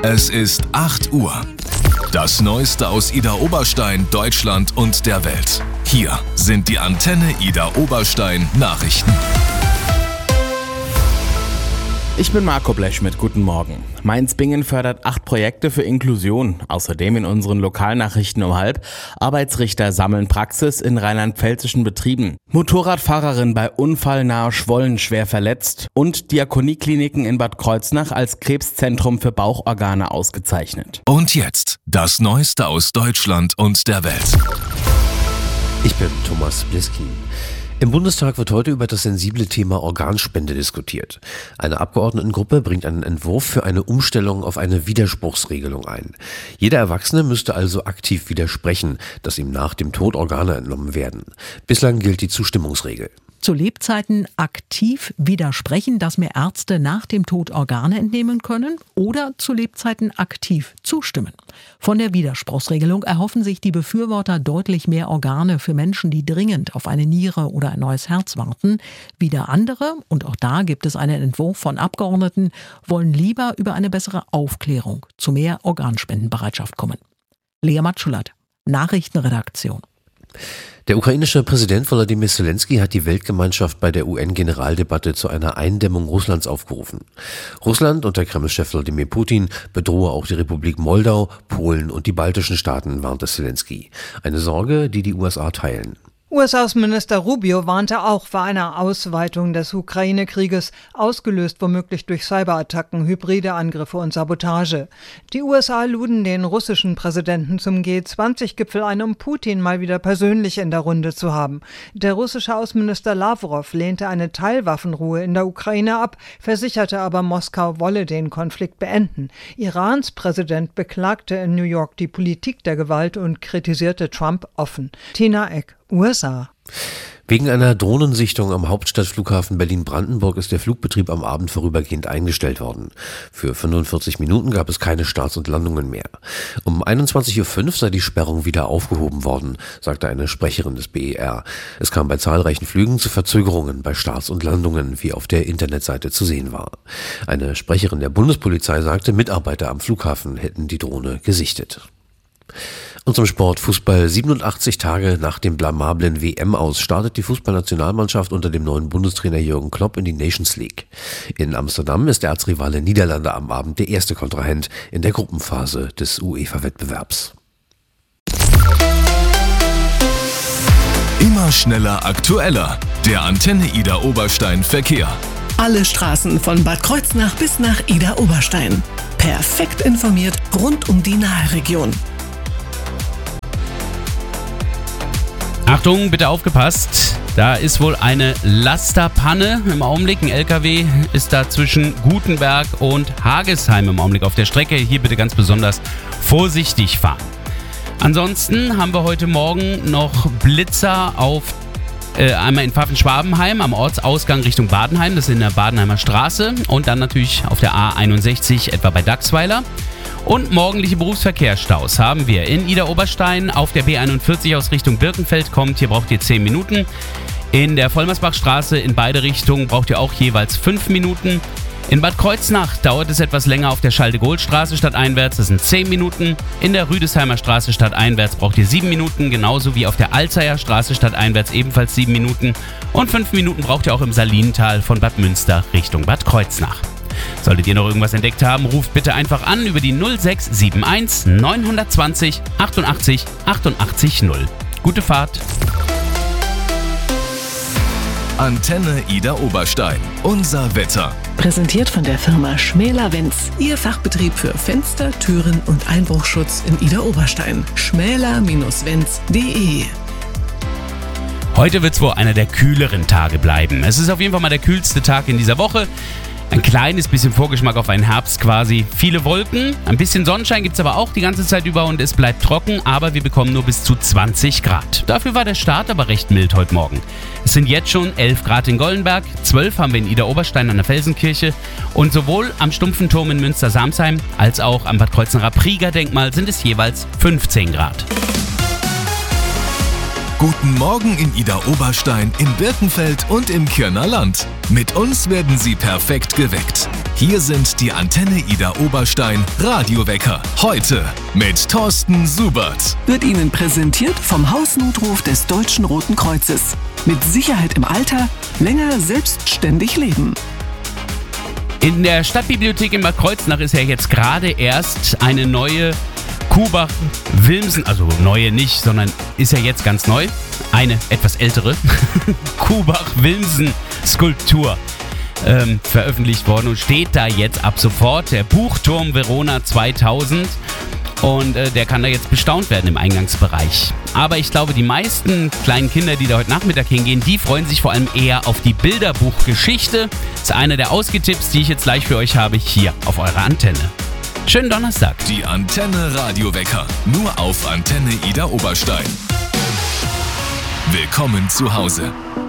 Es ist 8 Uhr. Das Neueste aus Ida Oberstein, Deutschland und der Welt. Hier sind die Antenne Ida Oberstein Nachrichten. Ich bin Marco Blechschmidt, guten Morgen. Mainz-Bingen fördert 8 Projekte für Inklusion. Außerdem in unseren Lokalnachrichten um 12:30. Arbeitsrichter sammeln Praxis in rheinland-pfälzischen Betrieben. Motorradfahrerin bei Unfall nahe Schwollen schwer verletzt. Und Diakoniekliniken in Bad Kreuznach als Krebszentrum für Bauchorgane ausgezeichnet. Und jetzt das Neueste aus Deutschland und der Welt. Ich bin Thomas Bliskin. Im Bundestag wird heute über das sensible Thema Organspende diskutiert. Eine Abgeordnetengruppe bringt einen Entwurf für eine Umstellung auf eine Widerspruchsregelung ein. Jeder Erwachsene müsste also aktiv widersprechen, dass ihm nach dem Tod Organe entnommen werden. Bislang gilt die Zustimmungsregel. Zu Lebzeiten aktiv widersprechen, dass mir Ärzte nach dem Tod Organe entnehmen können, oder zu Lebzeiten aktiv zustimmen. Von der Widerspruchsregelung erhoffen sich die Befürworter deutlich mehr Organe für Menschen, die dringend auf eine Niere oder ein neues Herz warten. Wieder andere, und auch da gibt es einen Entwurf von Abgeordneten, wollen lieber über eine bessere Aufklärung zu mehr Organspendenbereitschaft kommen. Lea Matschulat, Nachrichtenredaktion. Der ukrainische Präsident Volodymyr Zelensky hat die Weltgemeinschaft bei der UN-Generaldebatte zu einer Eindämmung Russlands aufgerufen. Russland und der Kreml-Chef Wladimir Putin bedrohe auch die Republik Moldau, Polen und die baltischen Staaten, warnte Zelensky. Eine Sorge, die die USA teilen. US-Außenminister Rubio warnte auch vor einer Ausweitung des Ukraine-Krieges, ausgelöst womöglich durch Cyberattacken, hybride Angriffe und Sabotage. Die USA luden den russischen Präsidenten zum G20-Gipfel ein, um Putin mal wieder persönlich in der Runde zu haben. Der russische Außenminister Lavrov lehnte eine Teilwaffenruhe in der Ukraine ab, versicherte aber, Moskau wolle den Konflikt beenden. Irans Präsident beklagte in New York die Politik der Gewalt und kritisierte Trump offen. Tina Eck, USA. Wegen einer Drohnensichtung am Hauptstadtflughafen Berlin-Brandenburg ist der Flugbetrieb am Abend vorübergehend eingestellt worden. Für 45 Minuten gab es keine Starts und Landungen mehr. Um 21:05 Uhr sei die Sperrung wieder aufgehoben worden, sagte eine Sprecherin des BER. Es kam bei zahlreichen Flügen zu Verzögerungen bei Starts und Landungen, wie auf der Internetseite zu sehen war. Eine Sprecherin der Bundespolizei sagte, Mitarbeiter am Flughafen hätten die Drohne gesichtet. Und zum Sport: Fußball. 87 Tage nach dem blamablen WM-Aus startet die Fußballnationalmannschaft unter dem neuen Bundestrainer Jürgen Klopp in die Nations League. In Amsterdam ist der Erzrivale Niederlande am Abend der erste Kontrahent in der Gruppenphase des UEFA-Wettbewerbs. Immer schneller, aktueller. Der Antenne Ida Oberstein Verkehr. Alle Straßen von Bad Kreuznach bis nach Ida Oberstein. Perfekt informiert rund um die Naheregion. Achtung, bitte aufgepasst, da ist wohl eine Lasterpanne im Augenblick. Ein LKW ist da zwischen Gutenberg und Hagesheim im Augenblick auf der Strecke. Hier bitte ganz besonders vorsichtig fahren. Ansonsten haben wir heute Morgen noch Blitzer auf einmal in Pfaffen-Schwabenheim am Ortsausgang Richtung Badenheim, das ist in der Badenheimer Straße, und dann natürlich auf der A61 etwa bei Dachsweiler. Und morgendliche Berufsverkehrsstaus haben wir in Ida Oberstein auf der B41 aus Richtung Birkenfeld kommt. Hier braucht ihr 10 Minuten. In der Vollmersbachstraße in beide Richtungen braucht ihr auch jeweils 5 Minuten. In Bad Kreuznach dauert es etwas länger auf der Schalde-Gold-Straße stadteinwärts. Das sind 10 Minuten. In der Rüdesheimer Straße stadteinwärts braucht ihr 7 Minuten. Genauso wie auf der Alzeyer Straße stadteinwärts ebenfalls 7 Minuten. Und 5 Minuten braucht ihr auch im Salinental von Bad Münster Richtung Bad Kreuznach. Solltet ihr noch irgendwas entdeckt haben, ruft bitte einfach an über die 0671 920 88 88 0. Gute Fahrt. Antenne Ida Oberstein. Unser Wetter. Präsentiert von der Firma Schmäler-Wenz. Ihr Fachbetrieb für Fenster, Türen und Einbruchschutz in Ida Oberstein. schmäler-wenz.de. Heute wird es wohl einer der kühleren Tage bleiben. Es ist auf jeden Fall mal der kühlste Tag in dieser Woche. Ein kleines bisschen Vorgeschmack auf einen Herbst quasi. Viele Wolken, ein bisschen Sonnenschein gibt es aber auch die ganze Zeit über und es bleibt trocken, aber wir bekommen nur bis zu 20 Grad. Dafür war der Start aber recht mild heute Morgen. Es sind jetzt schon 11 Grad in Gollenberg, 12 haben wir in Ida Oberstein an der Felsenkirche und sowohl am Stumpfenturm in Münster-Samsheim als auch am Bad Kreuznacher Prieger-Denkmal sind es jeweils 15 Grad. Guten Morgen in Idar-Oberstein, in Birkenfeld und im Kirner Land. Mit uns werden Sie perfekt geweckt. Hier sind die Antenne Idar-Oberstein Radiowecker. Heute mit Thorsten Subert. Wird Ihnen präsentiert vom Hausnotruf des Deutschen Roten Kreuzes. Mit Sicherheit im Alter, länger selbstständig leben. In der Stadtbibliothek in Bad Kreuznach ist ja jetzt gerade erst eine neue Kubach-Wilmsen, also neue nicht, sondern ist ja jetzt ganz neu, eine etwas ältere Kubach-Wilmsen-Skulptur veröffentlicht worden und steht da jetzt ab sofort, der Buchturm Verona 2000, und der kann da jetzt bestaunt werden im Eingangsbereich. Aber ich glaube, die meisten kleinen Kinder, die da heute Nachmittag hingehen, die freuen sich vor allem eher auf die Bilderbuchgeschichte. Das ist einer der Ausgetipps, die ich jetzt gleich für euch habe, hier auf eurer Antenne. Schönen Donnerstag. Die Antenne Radiowecker. Nur auf Antenne Idar-Oberstein. Willkommen zu Hause.